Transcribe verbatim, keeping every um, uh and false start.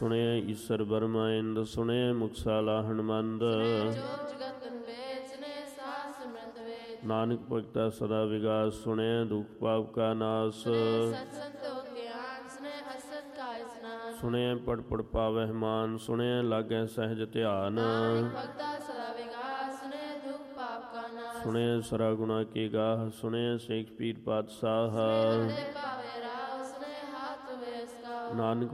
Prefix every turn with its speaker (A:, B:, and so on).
A: ਸੁਣਿਐ ਈਸਰ ਬਰਮਾ ਇੰਦ ਸੁਣਿਐ ਮੁਕਸਾਲਾ ਹਨਮੰਦ
B: ਜੋਗ ਜਗਤਨ ਵੇਦ ਸੁਨੇ ਸਾਸ ਸਿਮਰਤ ਵੇਦ
A: ਨਾਨਕ ਭਗਤਾ ਸਦਾ ਵਿਗਾਸ ਸੁਣਿਐ ਦੁਖ ਪਾਪ ਕਾ ਨਾਸ
B: ਸਤ ਸੰਤੋਖ ਗਿਆਨ ਸੁਨੇ ਅਸਤ ਕਾ ਇਸਨਾਨ
A: ਸੁਣਿਐ ਪੜ ਪੜ ਪਾਵਹਿ ਮਾਨ ਸੁਣਿਐ ਲਾਗੈ ਸਹਿਜ ਧਿਆਨ
B: ਨਾਨਕ ਭਗਤਾ ਸਦਾ ਵਿਗਾਸ ਸੁਨੇ ਦੁਖ ਪਾਪ ਕਾ ਨਾਸ
A: ਸੁਣਿਐ ਸਰਾ ਗੁਣਾ ਕੀ ਗਾਹ ਸੁਣਿਐ ਸੇਖ ਪੀਰ ਪਾਤਸ਼ਾਹ
B: ਸੁਨੇ ਭਾਵੇ ਰਾਵ ਸੁਨੇ ਹਾਥ ਵੇਸ ਕਾ
A: ਨਾਨਕ